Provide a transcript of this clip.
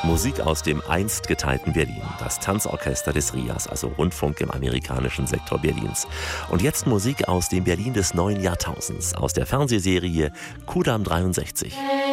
Musik aus dem einst geteilten Berlin, das Tanzorchester des RIAS, also Rundfunk im amerikanischen Sektor Berlins. Und jetzt Musik aus dem Berlin des neuen Jahrtausends, aus der Fernsehserie Kudamm 63.